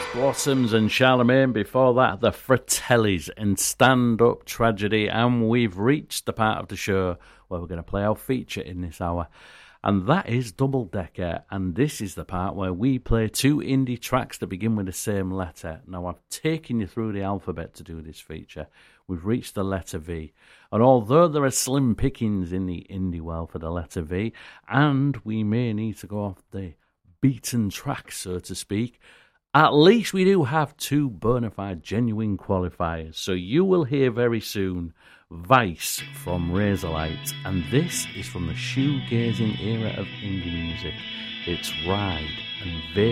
Blossoms and Charlemagne. Before that, the Fratellis in Stand Up Tragedy. And we've reached the part of the show where we're going to play our feature in this hour. And that is Double Decker. And this is the part where we play two indie tracks that begin with the same letter. Now, I've taken you through the alphabet to do this feature. We've reached the letter V. And although there are slim pickings in the indie world for the letter V, and we may need to go off the beaten track, so to speak, at least we do have two bona fide genuine qualifiers. So you will hear very soon Vice from Razorlight, and this is from the shoegazing era of indie music. It's Ride and